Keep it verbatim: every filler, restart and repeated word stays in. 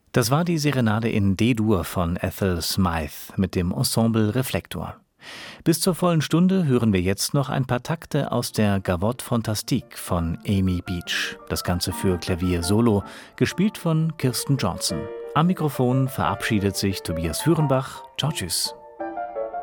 Das war die Serenade in D-Dur von Ethel Smythe mit dem Ensemble Reflektor. Bis zur vollen Stunde hören wir jetzt noch ein paar Takte aus der Gavotte Fantastique von Amy Beach. Das Ganze für Klavier Solo, gespielt von Kirsten Johnson. Am Mikrofon verabschiedet sich Tobias Führenbach. Ciao, tschüss.